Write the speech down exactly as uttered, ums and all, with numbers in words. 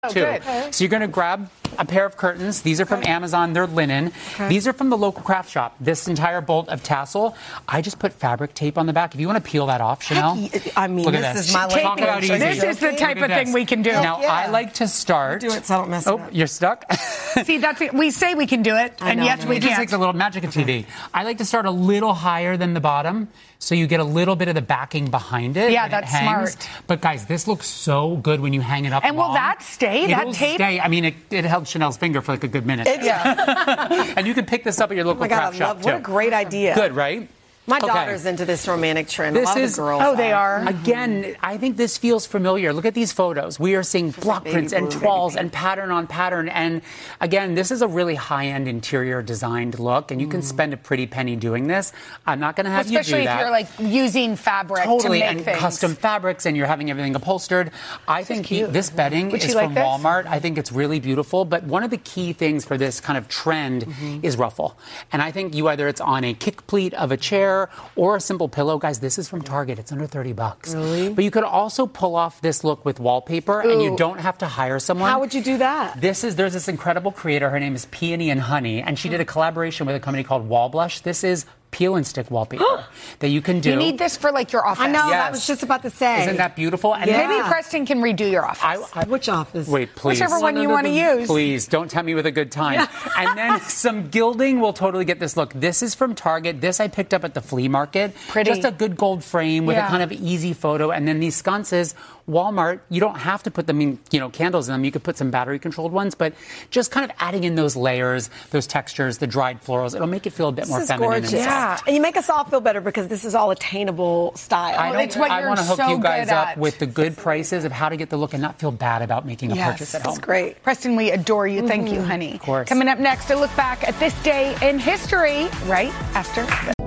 Oh, too. Okay. So you're going to grab a pair of curtains. These are from okay. Amazon. They're linen. Okay. These are from the local craft shop. This entire bolt of tassel, I just put fabric tape on the back. If you want to peel that off, Chanel. Heck, I mean, look this, at this is my language. This is the type of thing we can do. Now, yeah. I like to start. Do it so I don't mess oh, it up. You're stuck? See, that's it. We say we can do it, I and know, yet man. we It can't. just takes a little magic of T V. I like to start a little higher than the bottom, so you get a little bit of the backing behind it. Yeah, when that's it hangs. smart. But guys, this looks so good when you hang it up. And long. will that stay? It That will tape? stay. I mean, it, it held Chanel's finger for like a good minute. It, yeah. And you can pick this up at your local oh my God, craft I shop love, What too. a great idea. Good, right? My Okay. daughter's into this romantic trend. This a lot is, of the girls Oh, they are. Again, I think this feels familiar. Look at these photos. We are seeing block baby prints and blue, toiles baby and pattern on pattern. And again, this is a really high-end interior designed look, and you can spend a pretty penny doing this. I'm not going to have Especially you do that. if you're like using fabric Totally, to make and things. custom fabrics, and you're having everything upholstered. I think the, this bedding Would is you like from this? Walmart. I think it's really beautiful. But one of the key things for this kind of trend mm-hmm. is ruffle. And I think you either it's on a kick pleat of a chair or a simple pillow. Guys, this is from Target. It's under thirty bucks. Really? But you could also pull off this look with wallpaper, Ooh. and you don't have to hire someone. How would you do that? This is there's this incredible creator. Her name is Peony and Honey, and she did a collaboration with a company called Wall Blush. This is peel and stick wallpaper that you can do. You need this for like your office. I know. Yes. I was just about to say. Isn't that beautiful? And Yeah. Maybe Preston can redo your office. I, I, Which office? Wait, please. Whichever one you want to use. Please, don't tempt me with a good time. And then some gilding will totally get this look. This is from Target. This I picked up at the flea market. Pretty. Just a good gold frame with Yeah. a kind of easy photo. And then these sconces, Walmart, you don't have to put them in, you know, candles in them. You could put some battery-controlled ones. But just kind of adding in those layers, those textures, the dried florals, it'll make it feel a bit This more is feminine. gorgeous. And Yeah. soft. And you make us all feel better because this is all attainable style. I, don't, It's what I you're want to hook so you guys good up at. with the good prices of how to get the look and not feel bad about making a Yes, purchase at home. it's great. Preston, we adore you. Thank you, honey. Of course. Coming up next, a look back at this day in history right after this.